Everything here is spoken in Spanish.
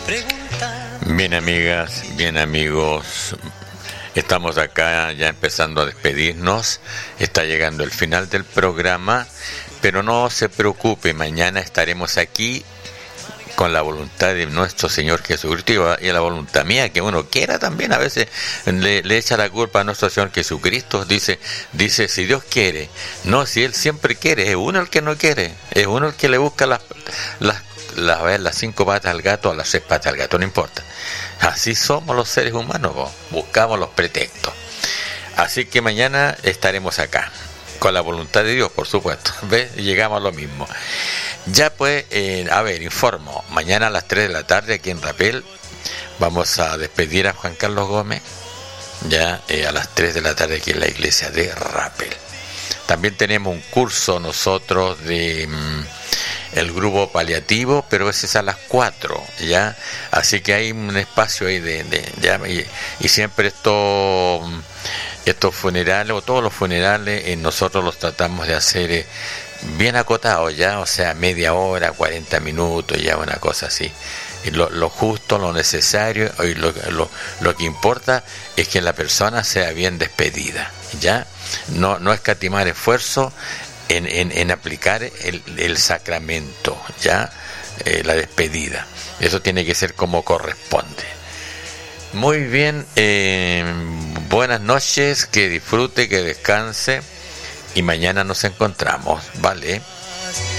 Bien, amigas, bien, amigos, estamos acá ya empezando a despedirnos. Está llegando el final del programa, pero no se preocupe, mañana estaremos aquí con la voluntad de nuestro Señor Jesucristo y la voluntad mía, que uno quiera también. A veces le echa la culpa a nuestro Señor Jesucristo. Dice si Dios quiere, no, si Él siempre quiere, es uno el que no quiere, es uno el que le busca las 5 patas al gato, a las 6 patas al gato, no importa. Así somos los seres humanos, buscamos los pretextos. Así que mañana estaremos acá, con la voluntad de Dios, por supuesto. ¿Ves? Llegamos a lo mismo. Ya pues, informo, mañana a las 3 de la tarde aquí en Rapel vamos a despedir a Juan Carlos Gómez, ya a las 3 de la tarde aquí en la iglesia de Rapel. También tenemos un curso nosotros de el grupo paliativo, pero ese es a las 4, ya, así que hay un espacio ahí y siempre estos funerales, o todos los funerales, nosotros los tratamos de hacer bien acotados, ya, o sea, media hora, 40 minutos, ya, una cosa así. Y lo justo, lo necesario, y lo que importa es que la persona sea bien despedida, ya, no escatimar esfuerzo en aplicar el sacramento, ya, la despedida. Eso tiene que ser como corresponde. Muy bien, buenas noches, que disfrute, que descanse, y mañana nos encontramos, ¿vale?